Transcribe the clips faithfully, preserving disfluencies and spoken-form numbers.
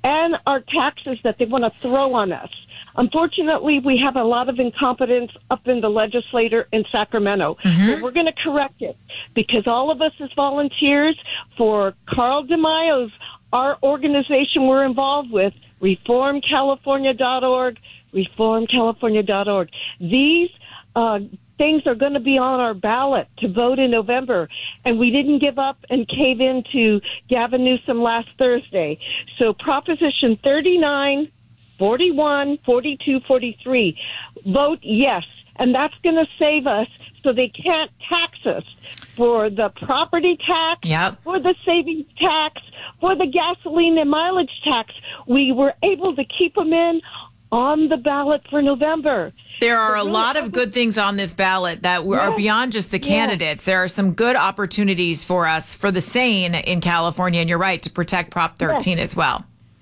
and our taxes that they want to throw on us. Unfortunately, we have a lot of incompetence up in the legislature in Sacramento. Mm-hmm. But we're going to correct it because all of us as volunteers for Carl DeMaio's, our organization we're involved with, reform california dot org, reform california dot org. These uh, things are going to be on our ballot to vote in November. And we didn't give up and cave in to Gavin Newsom last Thursday. So Proposition thirty-nine, forty-one, forty-two, forty-three. Vote yes. And that's going to save us so they can't tax us for the property tax, yep. for the savings tax, for the gasoline and mileage tax. We were able to keep them in on the ballot for November. There are a lot of good things on this ballot that are beyond just the candidates. There are some good opportunities for us, for the sane in California, and you're right, to protect Prop thirteen as well.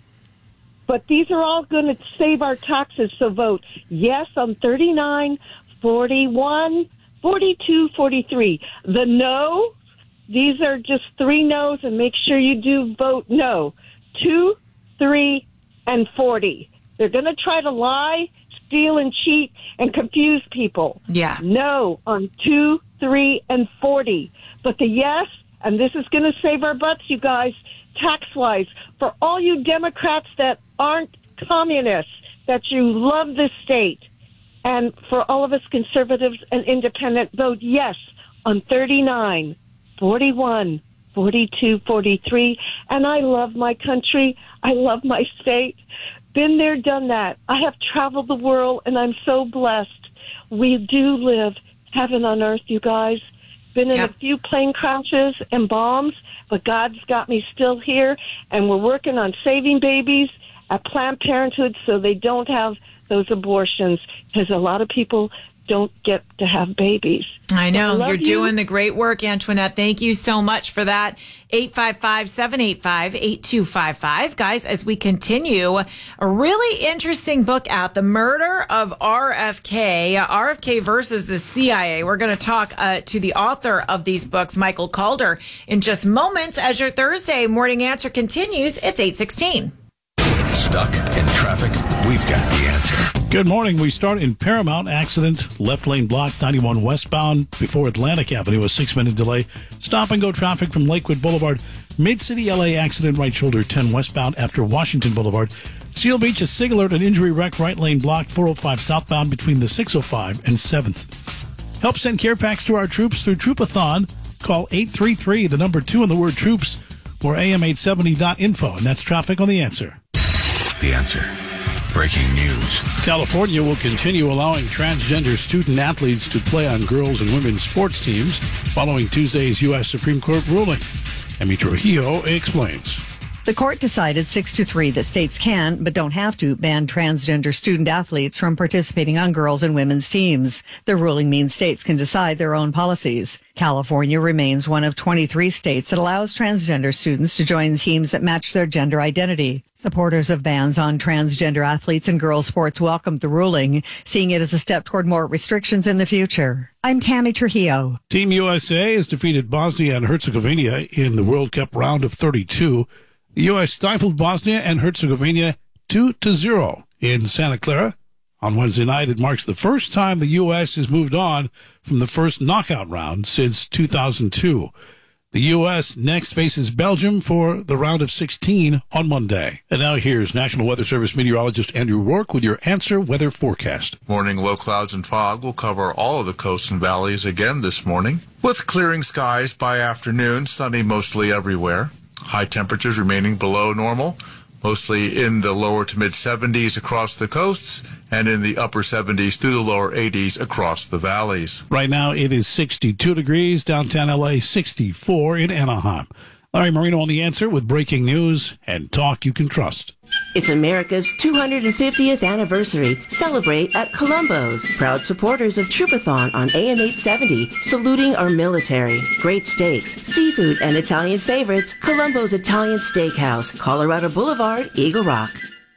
But these are all going to save our taxes, so vote yes on thirty-nine, forty-one, forty-two, forty-three. The no, these are just three no's, and make sure you do vote no. Two, three, and forty. They're going to try to lie, steal, and cheat and confuse people. Yeah. No on two, three, and forty. But the yes, and this is going to save our butts, you guys, tax-wise, for all you Democrats that aren't communists, that you love this state, and for all of us conservatives and independent, vote yes on thirty-nine, forty-one, forty-two, forty-three. And I love my country. I love my state. Been there, done that. I have traveled the world, and I'm so blessed. We do live heaven on earth, you guys. Been in yep. a few plane crashes and bombs, but God's got me still here, and we're working on saving babies at Planned Parenthood so they don't have those abortions, because a lot of people don't get to have babies. I know. I You're you. doing the great work, Antoinette. Thank you so much for that. eight five five, seven eight five, eight two five five. Guys, as we continue, a really interesting book out, The Murder of R F K, R F K versus the C I A. We're going to talk uh, to the author of these books, Michael Calder, in just moments as your Thursday morning answer continues. It's eight sixteen. Stuck in traffic? We've got the answer. Good morning. We start in Paramount. Accident, left lane blocked, ninety-one westbound before Atlantic Avenue, a six-minute delay. Stop and go traffic from Lakewood Boulevard. Mid-City L A accident, right shoulder, ten westbound after Washington Boulevard. Seal Beach, a SIG alert, an injury wreck, right lane blocked, four oh five southbound between the six oh five and seventh. Help send care packs to our troops through Troopathon. Call eight three three, the number two in the word troops, or A M eight seventy dot info, and that's traffic on The Answer. The Answer. Breaking news. California will continue allowing transgender student athletes to play on girls' and women's sports teams following Tuesday's U S Supreme Court ruling. Amy Trujillo explains. The court decided six to three that states can, but don't have to, ban transgender student athletes from participating on girls' and women's teams. The ruling means states can decide their own policies. California remains one of twenty-three states that allows transgender students to join teams that match their gender identity. Supporters of bans on transgender athletes in girls' sports welcomed the ruling, seeing it as a step toward more restrictions in the future. I'm Tammy Trujillo. Team U S A has defeated Bosnia and Herzegovina in the World Cup round of thirty-two. The U S stifled Bosnia and Herzegovina two to zero in Santa Clara. On Wednesday night, it marks the first time the U S has moved on from the first knockout round since two thousand two. The U S next faces Belgium for the round of sixteen on Monday. And now here's National Weather Service meteorologist Andrew Rourke with your Answer Weather Forecast. Morning low clouds and fog will cover all of the coasts and valleys again this morning, with clearing skies by afternoon, sunny mostly everywhere. High temperatures remaining below normal, mostly in the lower to mid seventies across the coasts and in the upper seventies through the lower eighties across the valleys. Right now it is sixty-two degrees, downtown L A, sixty-four in Anaheim. Larry Marino on The Answer with breaking news and talk you can trust. It's America's two hundred fiftieth anniversary. Celebrate at Columbo's. Proud supporters of Troopathon on A M eight seventy, saluting our military. Great steaks, seafood, and Italian favorites. Columbo's Italian Steakhouse, Colorado Boulevard, Eagle Rock.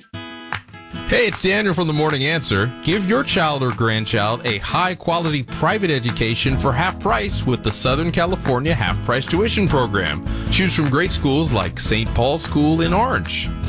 Hey, it's Daniel from The Morning Answer. Give your child or grandchild a high-quality private education for half price with the Southern California Half Price Tuition Program. Choose from great schools like Saint Paul's School in Orange,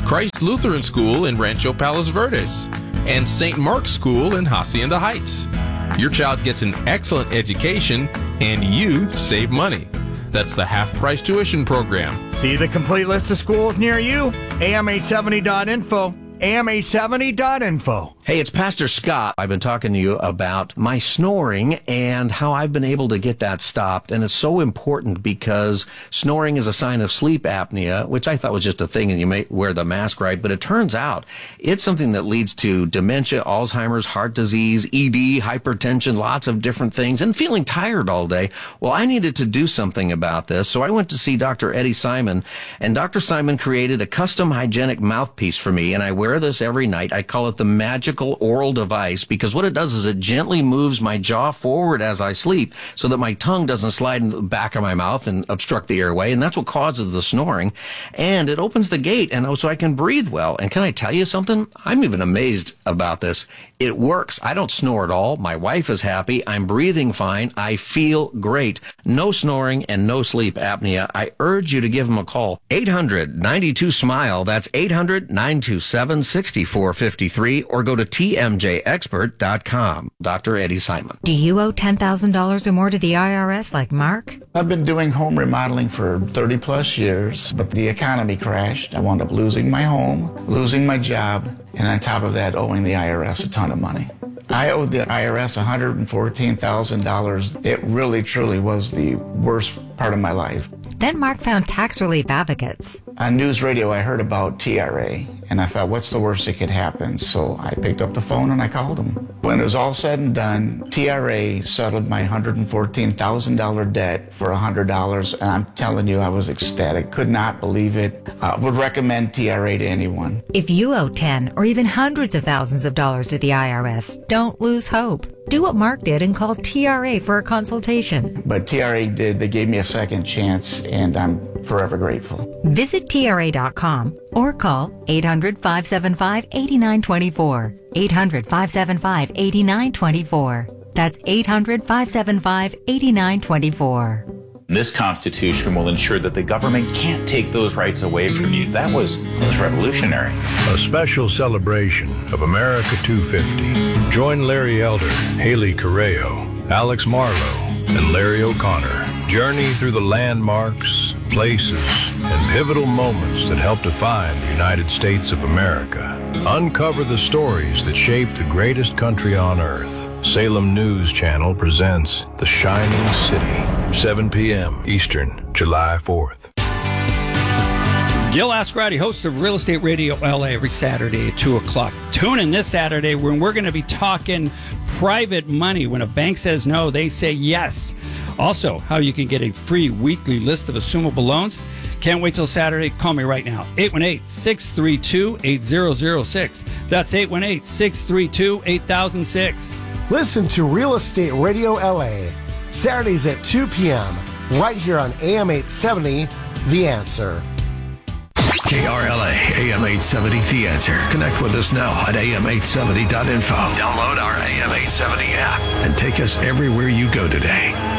Christ Lutheran School in Rancho Palos Verdes, and Saint Mark's School in Hacienda Heights. Your child gets an excellent education, and you save money. That's the half-price tuition program. See the complete list of schools near you? A M eight seventy dot info. A M eight seventy dot info. Hey, it's Pastor Scott. I've been talking to you about my snoring and how I've been able to get that stopped. And it's so important because snoring is a sign of sleep apnea, which I thought was just a thing and you may wear the mask right. But it turns out it's something that leads to dementia, Alzheimer's, heart disease, E D, hypertension, lots of different things, and feeling tired all day. Well, I needed to do something about this. So I went to see Doctor Eddie Simon, and Doctor Simon created a custom hygienic mouthpiece for me. And I wear this every night. I call it the magical oral device because what it does is it gently moves my jaw forward as I sleep so that my tongue doesn't slide in the back of my mouth and obstruct the airway, and that's what causes the snoring. And it opens the gate, and so I can breathe well. And can I tell you something? I'm even amazed about this. It works. I don't snore at all. My wife is happy. I'm breathing fine. I feel great. No snoring and no sleep apnea. I urge you to give them a call. eight hundred ninety-two SMILE. That's eight hundred nine two seven six four five three, or go to T M J expert dot com. Doctor Eddie Simon. Do you owe ten thousand dollars or more to the I R S like Mark? I've been doing home remodeling for thirty plus years, but the economy crashed. I wound up losing my home, losing my job, and on top of that, owing the I R S a ton of money. I owed the I R S one hundred fourteen thousand dollars. It really, truly was the worst part of my life. Then Mark found tax relief advocates. On news radio, I heard about T R A, and I thought, what's the worst that could happen? So I picked up the phone and I called them. When it was all said and done, T R A settled my one hundred fourteen thousand dollars debt for one hundred dollars, and I'm telling you, I was ecstatic. Could not believe it. Uh, would recommend T R A to anyone. If you owe ten or even hundreds of thousands of dollars to the I R S, don't lose hope. Do what Mark did and call T R A for a consultation. But T R A did. They gave me a second chance, and I'm forever grateful. Visit T R A dot com or call eight hundred, five seven five, eight nine two four. eight hundred, five seven five, eight nine two four. That's eight hundred, five seven five, eight nine two four. This Constitution will ensure that the government can't take those rights away from you. That was, that was revolutionary. A special celebration of America two fifty. Join Larry Elder, Haley Correo, Alex Marlowe, and Larry O'Connor. Journey through the landmarks, places, and pivotal moments that help define the United States of America. Uncover the stories that shaped the greatest country on earth. Salem News Channel presents The Shining City, seven p.m. Eastern, July fourth. Gil Ascarati, host of Real Estate Radio L A, every Saturday at two o'clock. Tune in this Saturday when we're going to be talking private money. When a bank says no, they say yes. Also, how you can get a free weekly list of assumable loans. Can't wait till Saturday. Call me right now. eight one eight, six three two, eight zero zero six. That's eight one eight, six three two, eight thousand six. Listen to Real Estate Radio L A, Saturdays at two p.m., right here on A M eight seventy, The Answer. K R L A, A M eight seventy, The Answer. Connect with us now at A M eight seventy dot info. Download our A M eight seventy app and take us everywhere you go today.